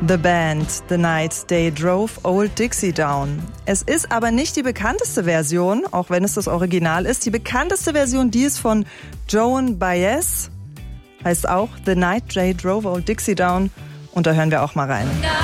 The Band, The Night They Drove Old Dixie Down. Es ist aber nicht die bekannteste Version, auch wenn es das Original ist. Die bekannteste Version, die ist von Joan Baez, heißt auch The Night They Drove Old Dixie Down. Und da hören wir auch mal rein.